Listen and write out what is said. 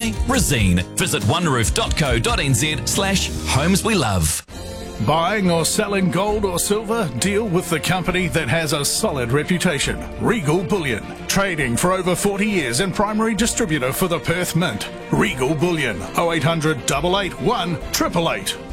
by Resene. Visit oneroof.co.nz/homes we love. Buying or selling gold or silver? Deal with the company that has a solid reputation. Regal Bullion. Trading for over 40 years and primary distributor for the Perth Mint. Regal Bullion. 0800 881 888.